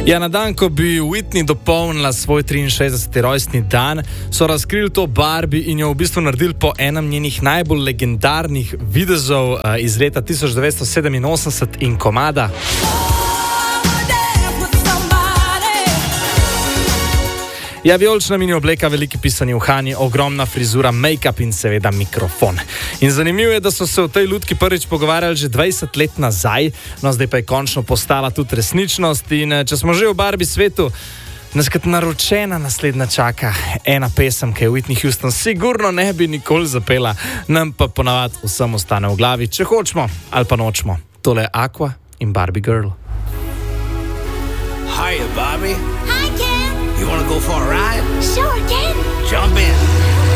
Ja, na dan, ko bi Whitney dopolnila svoj 63. rojstni dan, so razkrili to Barbie in jo v bistvu naredili po enem njenih najbolj legendarnih videzov iz leta 1987 in komada. Ja, vijolična mini obleka, veliki pisani uhani, ogromna frizura, make-up in seveda mikrofon. In zanimivo je, da so se o tej lutki prvič pogovarjali že 20 let nazaj, no zdaj pa je končno postala tudi resničnost. In če smo že v Barbie svetu, nas kot naročena naslednja čaka ena pesem, ki je Whitney Houston sigurno ne bi nikoli zapela, nam pa ponavadi vsem ostane v glavi, če hočemo ali pa nočemo. Tole je Aqua in Barbie Girl. Hiya, Barbie. Hi, Ken. You want to go for a ride? Sure, Ken. Jump in.